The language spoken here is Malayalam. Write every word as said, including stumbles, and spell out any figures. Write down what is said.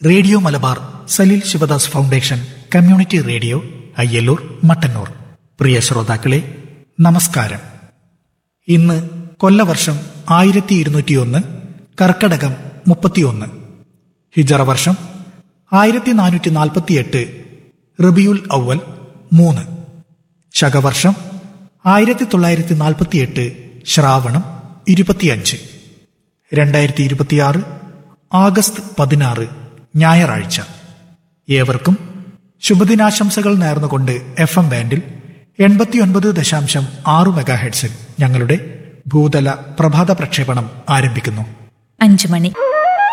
Radio Malabar Saleel Sivadas foundation community radio Ayyallur Mattannur. പ്രിയ ശ്രോതാക്കളെ, നമസ്കാരം. ഇന്ന് കൊല്ലവർഷം ആയിരത്തി ഇരുന്നൂറ്റിയൊന്ന് കർക്കടകം മുപ്പത്തിയൊന്ന്, ഹിജറ വർഷം ആയിരത്തി നാനൂറ്റി നാൽപ്പത്തിയെട്ട് റബിയുൽ അവ്വൽ മൂന്ന്, ശകവർഷം ആയിരത്തി തൊള്ളായിരത്തി നാൽപ്പത്തിയെട്ട് ശ്രാവണം ഇരുപത്തിയഞ്ച്, രണ്ടായിരത്തി ഇരുപത്തിയാറ് ആഗസ്റ്റ് പതിനാറ് ഞായറാഴ്ച. ഏവർക്കും ശുഭദിനാശംസകൾ നേർന്നുകൊണ്ട് എഫ് എം ബാൻഡിൽ എൺപത്തിയൊൻപത് ദശാംശം ആറ് മെഗാഹെഡ്സിൽ ഞങ്ങളുടെ ഭൂതല പ്രഭാത പ്രക്ഷേപണം ആരംഭിക്കുന്നു. അഞ്ചു മണി.